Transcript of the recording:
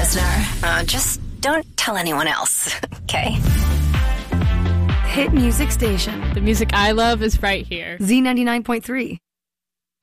listener. Just don't tell anyone else, okay? Hit music station. The music I love is right here. Z99.3.